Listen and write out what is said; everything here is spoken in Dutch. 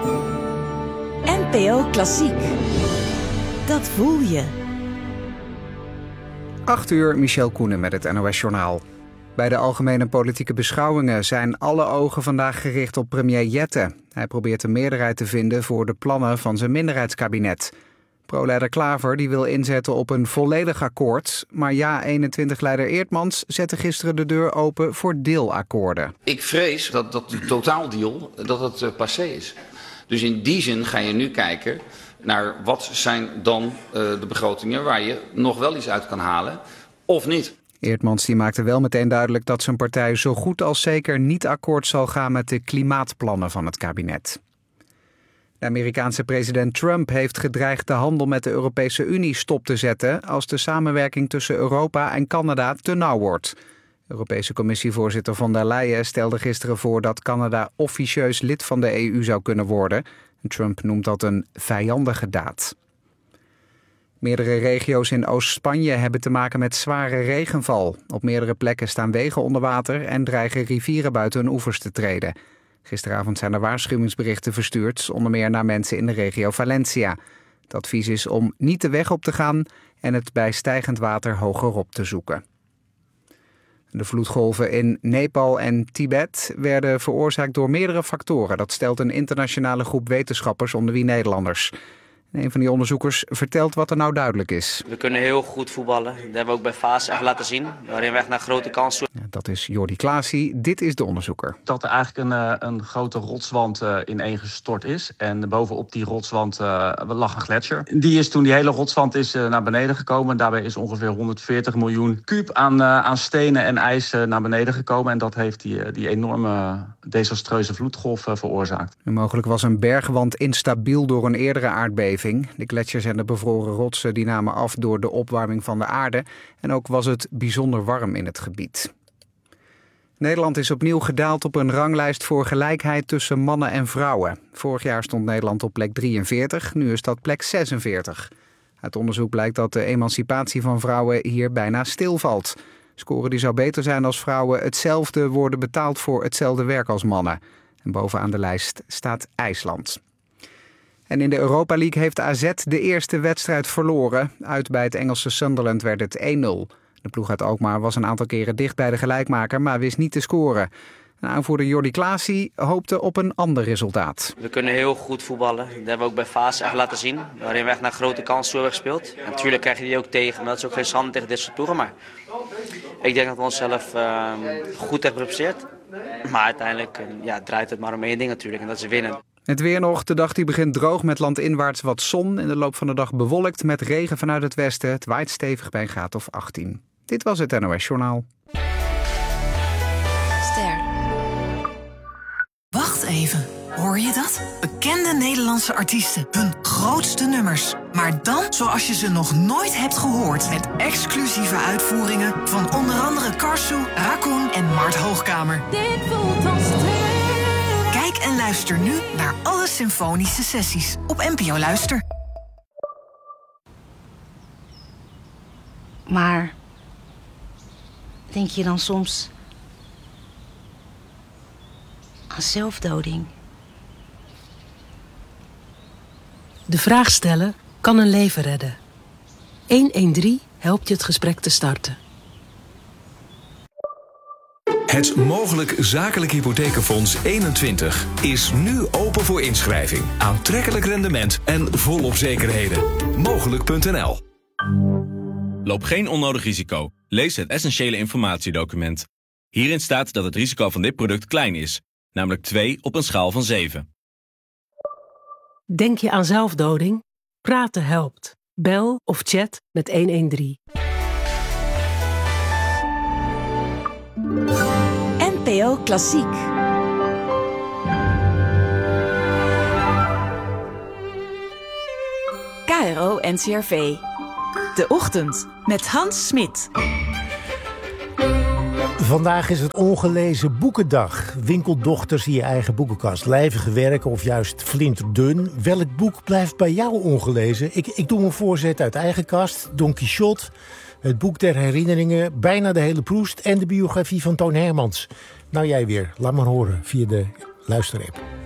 NPO Klassiek. Dat voel je. 8 uur, Michel Koenen met het NOS-journaal. Bij de algemene politieke beschouwingen zijn alle ogen vandaag gericht op premier Jette. Hij probeert een meerderheid te vinden voor de plannen van zijn minderheidskabinet. Pro-leider Klaver die wil inzetten op een volledig akkoord. Maar JA21-leider Eertmans zette gisteren de deur open voor deelakkoorden. Ik vrees dat die totaaldeal dat het passé is. Dus in die zin ga je nu kijken naar wat zijn dan de begrotingen waar je nog wel iets uit kan halen of niet. Eertmans die maakte wel meteen duidelijk dat zijn partij zo goed als zeker niet akkoord zal gaan met de klimaatplannen van het kabinet. De Amerikaanse president Trump heeft gedreigd de handel met de Europese Unie stop te zetten als de samenwerking tussen Europa en Canada te nauw wordt. Europese Commissievoorzitter von der Leyen stelde gisteren voor dat Canada officieus lid van de EU zou kunnen worden. Trump noemt dat een vijandige daad. Meerdere regio's in Oost-Spanje hebben te maken met zware regenval. Op meerdere plekken staan wegen onder water en dreigen rivieren buiten hun oevers te treden. Gisteravond zijn er waarschuwingsberichten verstuurd, onder meer naar mensen in de regio Valencia. Het advies is om niet de weg op te gaan en het bij stijgend water hogerop te zoeken. De vloedgolven in Nepal en Tibet werden veroorzaakt door meerdere factoren. Dat stelt een internationale groep wetenschappers, onder wie Nederlanders. En een van die onderzoekers vertelt wat er nou duidelijk is. We kunnen heel goed voetballen. Dat hebben we ook bij Fase echt laten zien. Waarin we echt naar grote kansen. Ja, dat is Jordi Klaasie. Dit is de onderzoeker. Dat er eigenlijk een grote rotswand ineengestort is. En bovenop die rotswand lag een gletsjer. Toen die hele rotswand is naar beneden gekomen. Daarbij is ongeveer 140 miljoen kuub aan stenen en ijs naar beneden gekomen. En dat heeft die enorme desastreuze vloedgolf veroorzaakt. En mogelijk was een bergwand instabiel door een eerdere aardbeving. De gletsjers en de bevroren rotsen die namen af door de opwarming van de aarde. En ook was het bijzonder warm in het gebied. Nederland is opnieuw gedaald op een ranglijst voor gelijkheid tussen mannen en vrouwen. Vorig jaar stond Nederland op plek 43, nu is dat plek 46. Uit onderzoek blijkt dat de emancipatie van vrouwen hier bijna stilvalt. Scoren die zou beter zijn als vrouwen hetzelfde worden betaald voor hetzelfde werk als mannen. En bovenaan de lijst staat IJsland. En in de Europa League heeft AZ de eerste wedstrijd verloren. Uit bij het Engelse Sunderland werd het 1-0. De ploeg uit Alkmaar was een aantal keren dicht bij de gelijkmaker, maar wist niet te scoren. Aanvoerder Jordi Klaasie hoopte op een ander resultaat. We kunnen heel goed voetballen. Dat hebben we ook bij Fase echt laten zien. Waarin we echt naar grote kansen hebben gespeeld. En natuurlijk krijg je die ook tegen. Maar dat is ook geen schande tegen dit soort ploegen. Maar ik denk dat we onszelf goed hebben gepresteerd. Maar uiteindelijk draait het maar om één ding natuurlijk. En dat is winnen. Het weer nog. De dag die begint droog met landinwaarts wat zon. In de loop van de dag bewolkt met regen vanuit het westen. Het waait stevig bij een graad of 18. Dit was het NOS Journaal. Ster. Wacht even. Hoor je dat? Bekende Nederlandse artiesten. Hun grootste nummers. Maar dan zoals je ze nog nooit hebt gehoord. Met exclusieve uitvoeringen van onder andere Karsu, Raccoon en Mart Hoogkamer. Dit voelt als Kijk en luister nu naar alle symfonische sessies op NPO Luister. Maar denk je dan soms aan zelfdoding? De vraag stellen kan een leven redden. 113 helpt je het gesprek te starten. Het Mogelijk Zakelijk Hypothekenfonds 21 is nu open voor inschrijving. Aantrekkelijk rendement en volop zekerheden. Mogelijk.nl. Loop geen onnodig risico. Lees het essentiële informatiedocument. Hierin staat dat het risico van dit product klein is. Namelijk 2 op een schaal van 7. Denk je aan zelfdoding? Praten helpt. Bel of chat met 113. NPO Klassiek. KRO NCRV. De Ochtend met Hans Smit. Vandaag is het ongelezen boekendag. Winkeldochters in je eigen boekenkast. Lijvige werken of juist flinterdun. Welk boek blijft bij jou ongelezen? Ik doe een voorzet uit eigen kast. Don Quixote, het boek der herinneringen, bijna de hele Proest en de biografie van Toon Hermans. Nou jij weer, laat maar horen via de luisterapp.